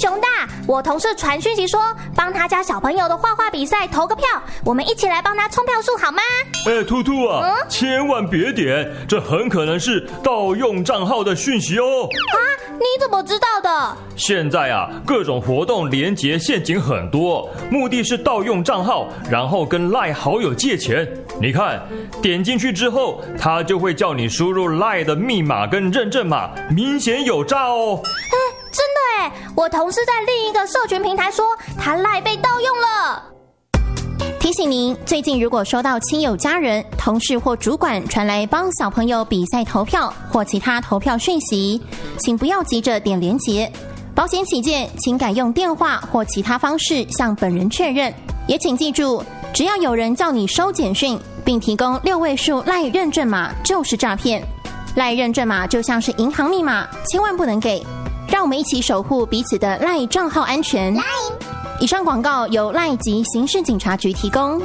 熊大，我同事传讯息说，帮他家小朋友的画画比赛投个票，我们一起来帮他冲票数好吗？ 兔兔啊，千万别点，这很可能是盗用账号的讯息哦。 啊，你怎么知道的？ 现在啊，各种活动连结陷阱很多，目的是盗用账号，然后跟 LINE 好友借钱。你看，点进去之后，他就会叫你输入 LINE 的密码跟认证码，明显有诈哦。 真的耶，我同事在另一个社群平台说，他 LINE 被盗用了。 提醒您，最近如果收到亲友、家人、同事或主管传来帮小朋友比赛投票或其他投票讯息，请不要急着点连结。保险起见，请改用电话或其他方式向本人确认。也请记住，只要有人叫你收简讯，并提供6位数 LINE 认证码，就是诈骗。LINE 认证码就像是银行密码，千万不能给。让我们一起守护彼此的 LINE 账号安全。以上广告由 LINE 及刑事警察局提供。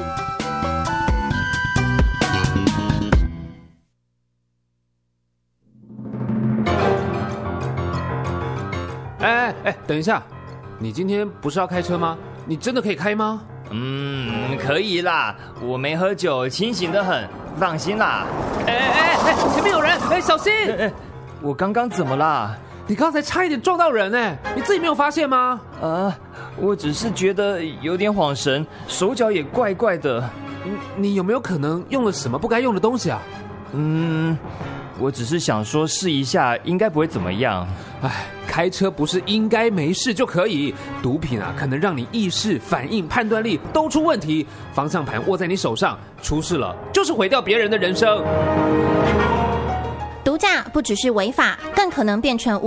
等一下，你今天不是要开车吗？你真的可以开吗？ 可以啦，我没喝酒，清醒得很，放心啦。 前面有人，小心！ 我刚刚怎么啦？ 你刚才差一点撞到人你自己没有发现吗？ 我只是觉得有点晃神，手脚也怪怪的。 你有没有可能用了什么不该用的东西啊？ 我只是想说试一下，应该不会怎么样。 开车不是应该没事就可以，毒品可能让你意识、反应、判断力都出问题。方向盘握在你手上，出事了就是毁掉别人的人生。 毒驾不只是违法，更可能变成